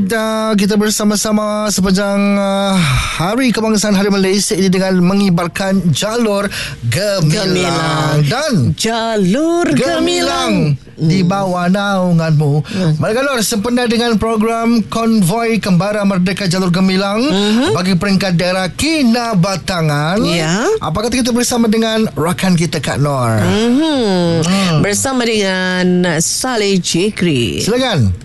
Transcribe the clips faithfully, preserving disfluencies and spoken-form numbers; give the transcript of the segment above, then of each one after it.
Dan kita bersama-sama sepanjang uh, Hari Kebangsaan Hari Malaysia ini dengan mengibarkan jalur gemilang, gemilang. Dan jalur gemilang, gemilang di bawah naunganmu. Hmm. Baiklah Lor, sempena dengan program Konvoi Kembara Merdeka Jalur Gemilang uh-huh. bagi peringkat daerah Kinabatangan. Ya. Apa kata kita bersama dengan rakan kita Kak Nor? Uh-huh. Hmm. Bersama dengan Saleh Jikri. Silakan.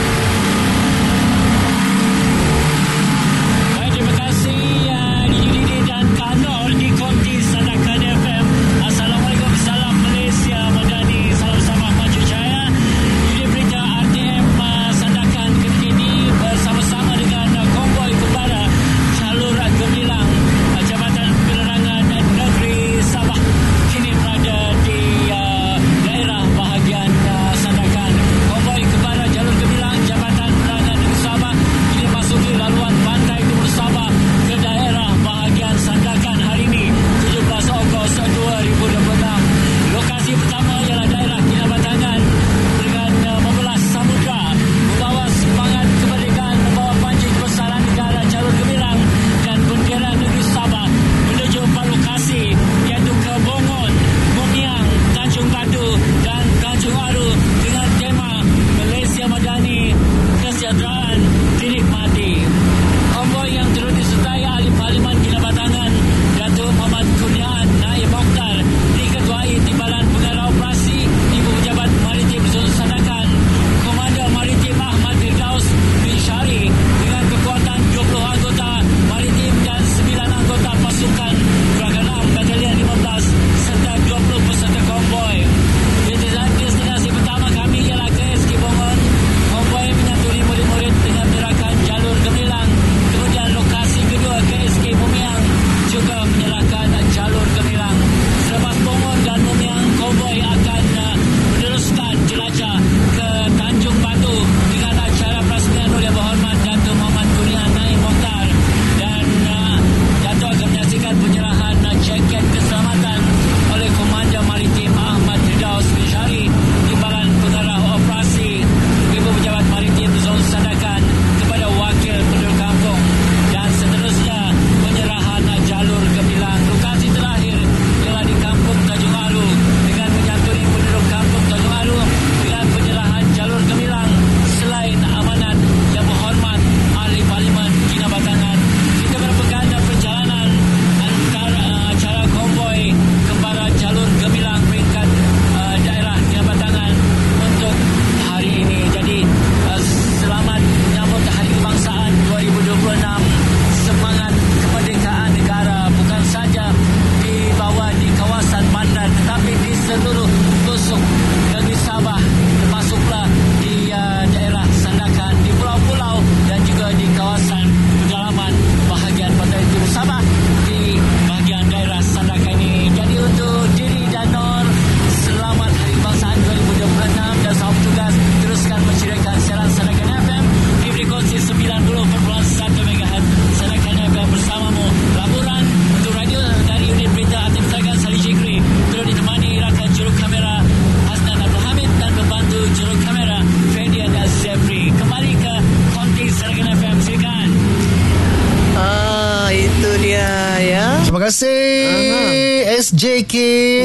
Terima kasih uh-huh. S J K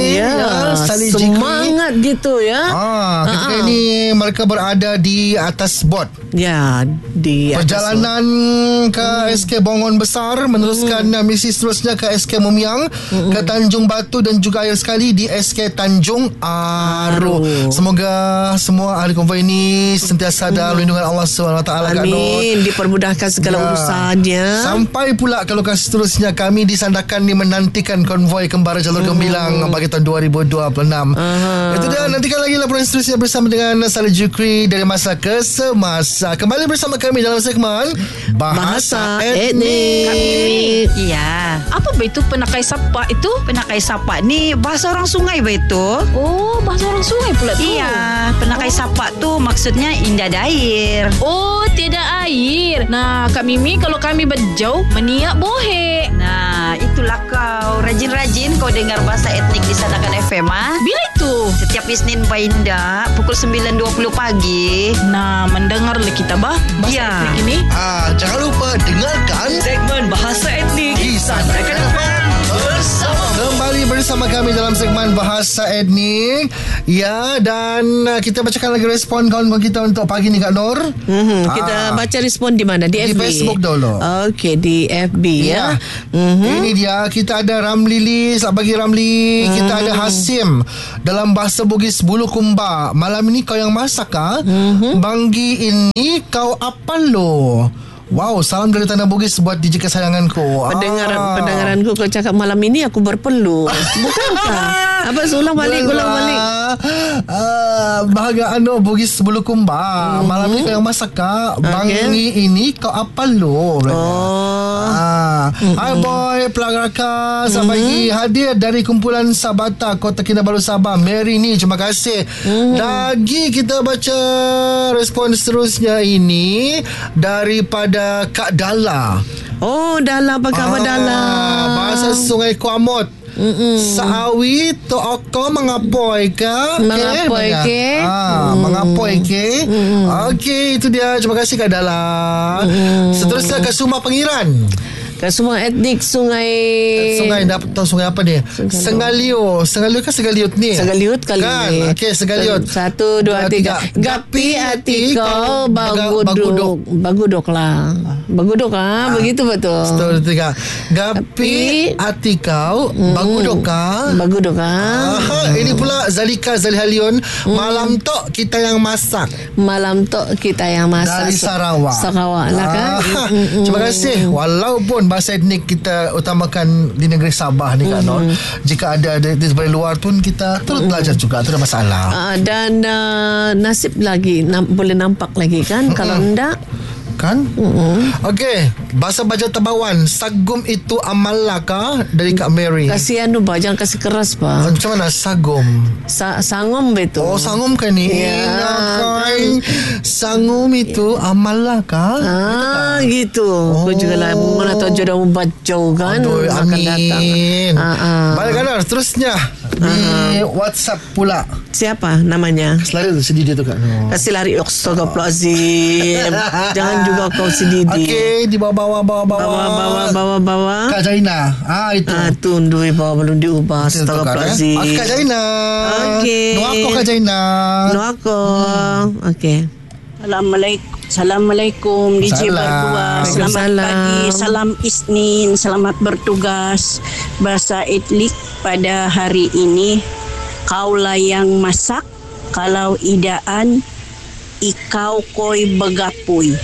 ya, Saleh semangat Jikri. Gitu ya. Ah, ketika uh-huh. ini mereka berada di atas bot. Ya, di perjalanan atas ke uh-huh. S K Bongon Besar, meneruskan uh-huh. misi seterusnya ke S K Mumiang, uh-huh. ke Tanjung Batu dan juga akhir sekali di S K Tanjung Aru. Aru. Semoga semua ahli konvoi ini sentiasa ada uh-huh. lindungan Allah subhanahu wa taala. Amin. Dipermudahkan segala ya. urusannya. Sampai pula ke lokasi seterusnya, kami disandarkan di menantikan konvoi Kembara Jalur Gemilang uh-huh. bagi tahun dua ribu dua puluh enam. Uh-huh. Itu dia, nantikan lagi laporan seterusnya bersama dengan Saleh Jikri dari masa ke semasa. Kembali bersama kami dalam segmen Bahasa, Bahasa Etnik. Iya. Apa begitu penakai sapa itu? Penakai sapa ni bahasa orang sungai begitu. Oh, bahasa orang sungai pula tu. Iya, penakai oh. sapa tu maksudnya indah ada air. Oh, tiada air. Nah, Kak Mimi kalau kami berjauh meniak bohe. Nah, itu itulah kau. Rajin-rajin kau dengar bahasa etnik di Sandakan F M ah. Bila itu? Setiap Isnin Bainda pukul sembilan dua puluh pagi. Nah, mendengarlah kita bah bahasa Ya. etnik ini. Ah, jangan lupa dengarkan Segmen bahasa etnik di Sandakan F M bersama. Kembali bersama kami dalam segmen bahasa etnik. Ya, dan uh, kita bacakan lagi respon kawan-kawan kita untuk pagi ni Kak Nur. Mm-hmm. Kita Ah. baca respon di mana? Di, Di F B. Facebook dulu. Okey, di F B ya. Ya. Mm-hmm. Ini dia. Kita ada Ramli. Selamat pagi Ramli. Hmm. Kita ada Hasim. Dalam bahasa Bugis Bulu Kumba. Malam ini kau yang masak ah? Hmm. Banggi ini kau apa lo? Wow, salam dari Tanah Bugis buat D J kesayanganku. Pendengaran Ah. pendengaranku kau cakap malam ini aku berpeluh. Bukankah? Apa ulang balik, ulang balik. Uh, bahagia anu Bugis Bulu Kumba. Mm-hmm. Malam ni kau yang masak kak. Bangi ini kau apa lo? Oh. Ah. Mm-hmm. Hai boy, Pelagaka. Selamat pagi. Mm-hmm. Hadir dari kumpulan Sabata Kota Kinabalu Sabah. Mary ni, terima kasih. Mm-hmm. Lagi kita baca respon seterusnya ini daripada Kak Dala. Oh, Dala, apa khabar Dala? Bahasa Sungai Kuamot. Mm-mm. Saawi to oko mengapoi ke? Mengapoi ke? Ah, mengapoi ke? Okey, itu dia. Terima kasih Kak Dala. Mm. Seterusnya ke Sumah Pengiran. Ke semua etnik sungai Sungai dah tahu sungai apa ni? Sengalio. Sengalio kan Segaliut ni. Segaliut kali kan? ni. Okey, Segaliut. Satu, dua, tiga. Gapi hati kau baguduk. Baguduk. Baguduk lah. Baguduk lah. Begitu betul. Satu, dua, tiga. Gapi hati kau baguduk ka? Baguduk lah. Aha, ini pula Zalika Zalihalion. Malam tok kita yang masak. Malam tok kita yang masak. Dari Sarawak. Sarawak lah kan. Ah, terima kasih. Walaupun bahasa etnik kita utamakan di negeri Sabah ni Kak Nur, jika ada di, di sebelah luar pun kita turut belajar juga. Tak ada masalah. Uh, dan uh, nasib lagi nam, boleh nampak lagi kan. Kalau enggak Kan? Okey, bahasa Baja Tabawan. Sagum itu amalaka dari Kak Mary. kasihan tu bah, jangan kasih keras bah. Macam mana sagum? Sa- sangom betul. Oh, sangum kan ni? Ya, Kan? Sangum itu amalaka. Ah, gitu. Oh. Kau juga lah mana tahu jodoh bacau kan. Aduh, akan datang. amin. Ah, ah. Balik kanan, seterusnya di WhatsApp pula. Siapa namanya? Selari tu sedih dia tu Kak Nur. Kasih lari Astagfirullahalazim. Jangan juga kau sedih. Okey, di bawah-bawah bawah-bawah. Bawa bawa bawa bawa. Kak Jaina. Ah itu. Ah, tundui bawa belum diubah. Betul tu, Kak, eh? Astagfirullahalazim. Okey, Kak Jaina. Okey. Doa aku Kak Jaina. Doa aku. Okey. Assalamualaikum. Assalamualaikum D J Salam. Berdua. Selamat Waalaikumsalam. pagi. Salam Isnin. Selamat bertugas. Bahasa etnik pada hari ini. Kaulah yang masak. Kalau idaan ikau koi begapui.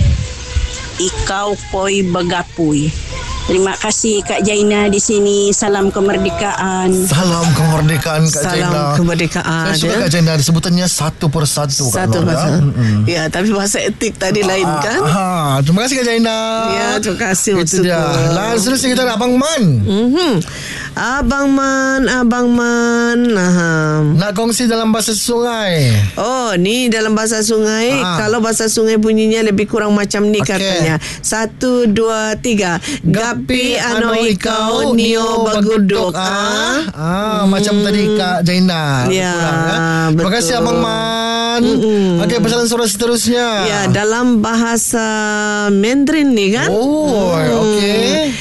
Ikau koi begapui. Terima kasih Kak Jaina di sini. Salam kemerdekaan. Salam kemerdekaan Kak Salam Jaina. kemerdekaan. Saya suka ya. Kak Jaina sebutannya satu persatu Kak Satu Nur, bahasa. ya. Ya, tapi bahasa etik tadi lain kan. Ah, terima kasih Kak Jaina. Ya, terima kasih. Itu dia. Syukur. Lalu seterusnya kita ada Abang Man. Mhm. Abang Man, Abang Man. Aha. Nak kongsi dalam bahasa sungai. Oh, ni dalam bahasa sungai. Ah. Kalau bahasa sungai bunyinya lebih kurang macam ni Okey. katanya. Satu, dua, tiga. Gapi ano ikau nio baguduk. Ah. Ah, macam tadi Kak Jaina. Ya, Kurang, eh? Terima betul. kasih Abang Man. Okey, pesanan suara seterusnya. Ya, dalam bahasa Mandarin ni kan. Oh, okey.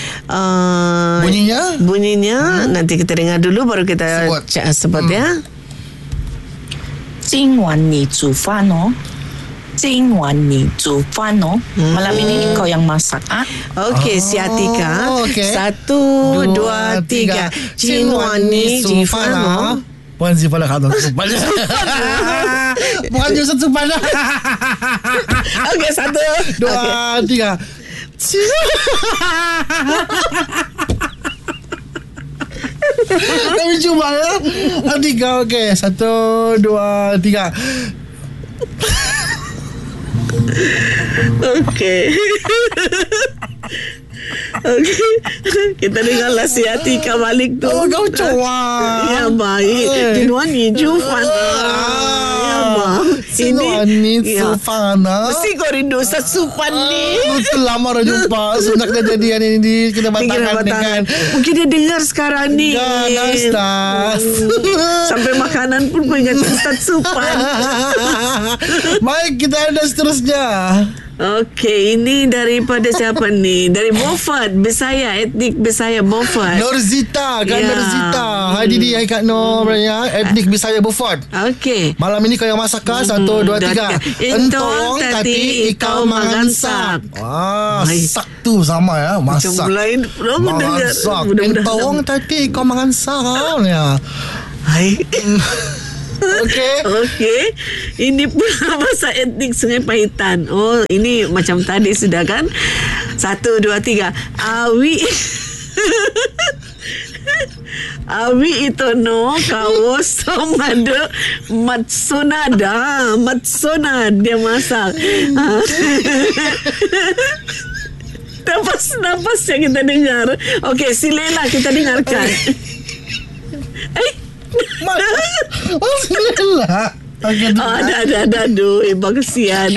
Uh, Bunyinya? Bunyinya nanti kita dengar dulu baru kita Sebut. cak sebut ya. 今晚你煮饭哦，今晚你煮饭哦。Malam ini kau yang masak ah. Okey, si Atika. Oh, okey. Satu, dua, tiga. Cinwani Jifano. Bukan Zifana kata Supan. Bukan Yusuf Supan. Okey, satu. Dua, Okey. tiga. Kami cuba ya. Tiga, okey. Satu, dua, tiga. Okey. Okey. Kita dengarlah si Atika balik tu. Oh, kau cuba. Ya, baik. Eh. Cinwani Jifano. Ya, baik. Sinwani ya. Sufana. Mesti kau rindu Ustaz Supan ni. Betul lama dah jumpa. Sejak kejadian ini di kita batangan dengan. Mungkin dia dengar sekarang ni. Jangan Ustaz. Sampai makanan pun kau ingat Ustaz Supan. Baik, kita ada seterusnya. Okey, ini daripada siapa ni? Dari Beaufort, Bisaya, etnik Bisaya Beaufort. Norzita, Kak Ya. Norzita. Hai Didi, hai Kak Nor ya. Etnik Bisaya Beaufort. Okey. Malam ini kau yang masak kah? Satu, dua, tiga. Entong tati ikau mangan sak. Wah, Hai. sak tu sama ya. Masak. Macam lain. Masak. Entong tati ikau mangan sak. Ya. Hai. Okey. Okey. Ini pula bahasa etnik Sungai Pahitan. Oh, ini macam tadi sudah kan? Satu, dua, tiga. Awi. Awi itu no kawo somada matsonada matsona dia masak. Napas-napas yang kita dengar. Okey, silalah kita dengarkan. Eh, Oh, sila. Okey. oh, ada ada ada aduh, ibu kesian.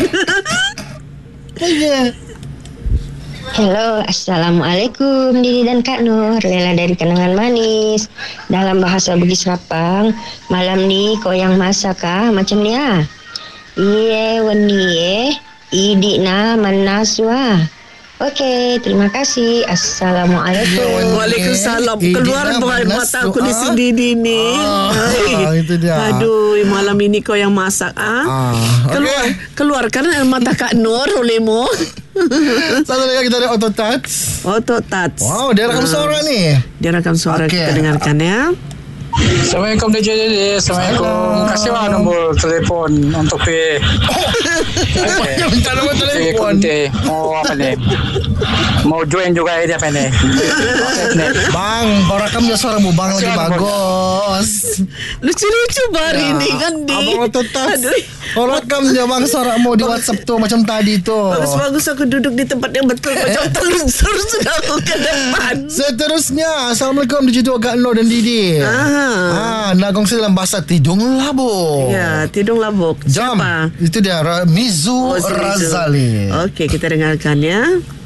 Okey. Hello, Assalamualaikum Didi dan Kak Nur, Lela dari Kenangan Manis. Dalam bahasa Bugis Rapang, malam ni kau yang masak ah, macam ni ah. Iye weni ye, idi na manaswa. Okey, terima kasih. Assalamualaikum. Waalaikumsalam. Eh, Keluar Dina, buat manas mata aku doa. di sini ni. Ah, itu dia. Aduh, malam ini kau yang masak ah. Ah, Keluar, okey. keluarkan mata Kak Nur olehmu. Satu lagi kita ada Auto Touch. Auto touch. Wow, dia rekam suara ni. Dia rakam suara Okey. kita dengarkan ya. Assalamualaikum D J J. Assalamualaikum. Kasih lah nombor telefon untuk P. Dia minta nombor P telefon. Kunti. Mau apa ni? Mau join juga dia apa ni? Bang, kau rekam je suaramu bang lagi Siapa, Bang? Oh, bagus. lucu-lucu hari Ya, ni kan di. Abang Auto Touch. Aduh. Kau rekam je bang suaramu di WhatsApp tu macam tadi tu. Bagus-bagus aku duduk di tempat yang betul. Macam telusur sudah aku ke depan. Seterusnya, Assalamualaikum D J Tua Kak Nur dan Didi. Ah. Ah, nak kongsi dalam bahasa Tidung Labuk. Ya, Tidung Labuk. Jom. Siapa? Itu dia Ra- Mizu Oh, si Mizu. Razali. Okey, kita dengarkan ya.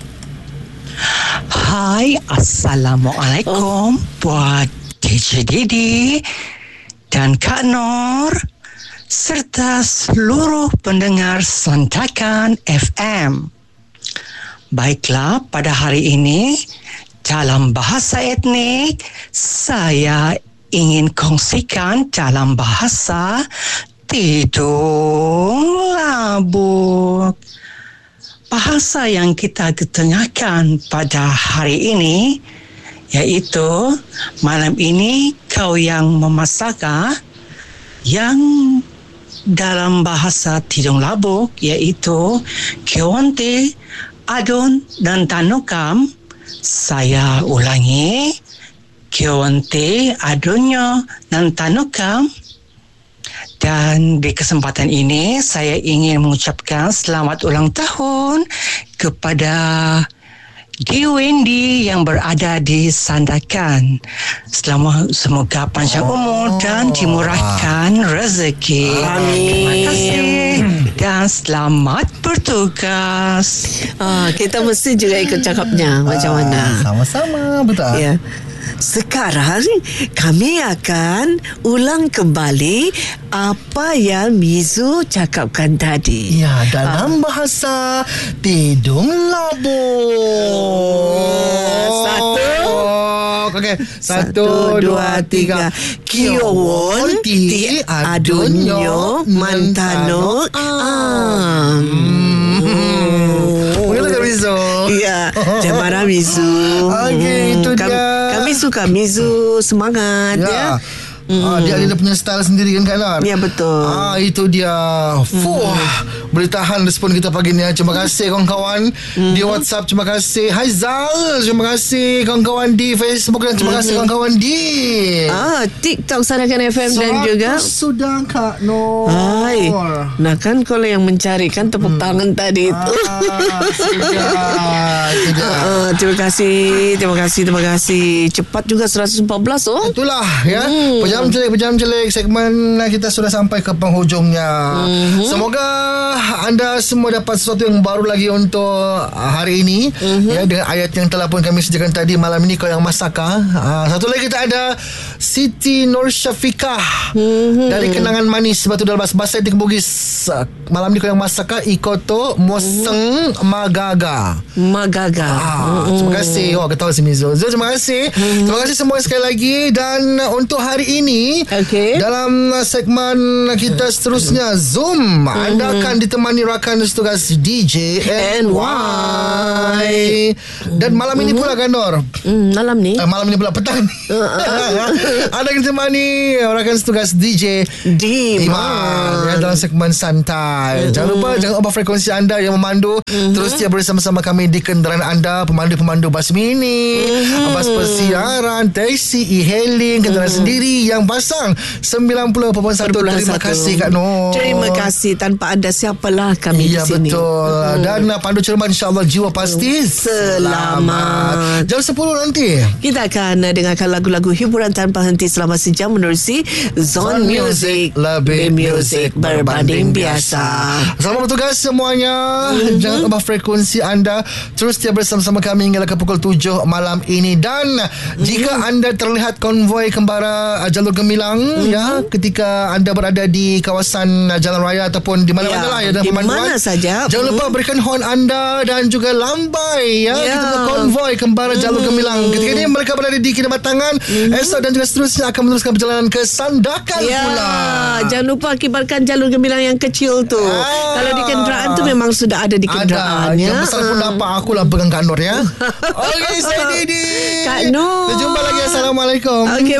Hai, Assalamualaikum buat D J Didi dan Kak Nur serta seluruh pendengar Sandakan F M. Baiklah, pada hari ini dalam bahasa etnik saya ingin kongsikan dalam bahasa Tidung Labuk. Bahasa yang kita ketengahkan pada hari ini iaitu malam ini kau yang memasak ah, yang dalam bahasa Tidung Labuk iaitu Kewante, Adun dan Tanukam. Saya ulangi, Kewante, Adunyo dan Tanukam. Dan di kesempatan ini saya ingin mengucapkan selamat ulang tahun kepada D Wendy yang berada di Sandakan. Selamat, semoga panjang umur dan dimurahkan rezeki. Terima kasih dan selamat bertugas. Ah, kita mesti juga ikut cakapnya macam mana. Sama-sama, betul. Ya. Sekarang kami akan ulang kembali apa yang Mizu cakapkan tadi. Ya, dalam bahasa Tidung Labuk. Satu. Okey, Satu, satu, dua, tiga. Kiowon ti adunyo mantano am. Mungkin tak bisa. Ya, jangan marah Mizu. Okey, itu Kami, dia. kami suka Mizu semangat ya. Ya. Ah, dia ada dia punya style sendiri kan Kak Nar? Ya, betul. Ah, itu dia. Fuh, boleh tahan respon kita pagi ni. Terima kasih kawan-kawan mm-hmm. di WhatsApp. Terima kasih Haizal. Terima kasih kawan-kawan di Facebook. Dan terima kasih mm-hmm. kawan-kawan di ah, TikTok Sarakan F M dan juga sudah Kak Nur. Hai. Nah kan kalau yang mencari kan tepuk hmm. tangan tadi itu. Ah, sudah. Sudah. Uh, terima kasih, terima kasih, terima kasih. Cepat juga seratus empat belas oh. Itulah ya. Hmm. Pejam celik, pejam celik. Segmen kita sudah sampai ke penghujungnya. Mm-hmm. Semoga anda semua dapat sesuatu yang baru lagi untuk hari ini. Mm-hmm. Ya, dengan ayat yang telah pun kami sediakan tadi malam ini kau yang masakah. Uh, satu lagi kita ada Siti Nur Syafiqah mm-hmm. dari Kenangan Manis Batu Dalbas bahasa Etik Bugis. Malam ni kau yang masakah ikoto moseng mm-hmm. magaga. Magaga. Ah, mm-hmm. Terima kasih. Oh, ketawa si Mizo. Zul, terima kasih. Mm-hmm. Terima kasih semua sekali lagi. Dan untuk hari ini okay. dalam segmen kita seterusnya Zoom mm-hmm. anda akan ditemani rakan tugas D J N Y. Dan malam ini pula kan Nor mm, malam ni uh, malam ni pula petang anda akan ditemani rakan tugas D J Diman ya, dalam segmen santai. mm-hmm. Jangan lupa jangan ubah frekuensi anda yang memandu. mm-hmm. Terus dia bersama-sama kami di kenderaan anda, pemandu-pemandu bas mini, mm-hmm. bas persiaran, taksi, e-hailing, kenderaan mm-hmm. sendiri yang pasang sembilan puluh perpuluhan satu. Terima kasih Kak Nur. Terima kasih. Tanpa anda siapalah kami ya, di sini. Ya betul. hmm. Dan uh, pandu cermat insyaAllah jiwa pasti selamat. selamat. Jam sepuluh nanti kita akan uh, dengarkan lagu-lagu hiburan tanpa henti selama sejam menerusi Zone Music. Lebih music berbanding biasa. Selamat bertugas semuanya. mm-hmm. Jangan ubah frekuensi anda. Terus dia bersama-sama kami hingga ke pukul tujuh malam ini. Dan mm-hmm. jika anda terlihat konvoi kembara uh, jalur gemilang mm-hmm. ya, ketika anda berada di kawasan uh, jalan raya ataupun di mana-mana ya, lah ya, di mana saja. Jangan lupa berikan horn anda dan juga lambai ya, ya. Kita punya konvoi kembara jalur hmm. gemilang. Ketika ini mereka berada di Kinabatangan. hmm. Esok dan juga seterusnya akan meneruskan perjalanan ke Sandakan ya. pula. Jangan lupa kibarkan jalur gemilang yang kecil tu. ah. Kalau di kenderaan tu memang sudah ada di kenderaan. Ada. ya. Yang besar pun dapat. Akulah pegang Kak Nur ya. Okey, saya Didi. Kak Nur. Kita jumpa lagi. Assalamualaikum. Okey.